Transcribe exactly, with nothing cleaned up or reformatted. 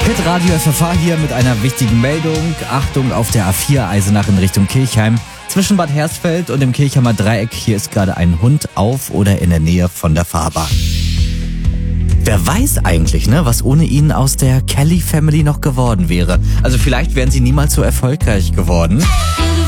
Hitradio F F H hier mit einer wichtigen Meldung. Achtung, auf der A vier Eisenach in Richtung Kirchheim. Zwischen Bad Hersfeld und dem Kirchheimer Dreieck. Hier ist gerade ein Hund auf oder in der Nähe von der Fahrbahn. Wer weiß eigentlich, ne, was ohne ihn aus der Kelly Family noch geworden wäre. Also vielleicht wären sie niemals so erfolgreich geworden.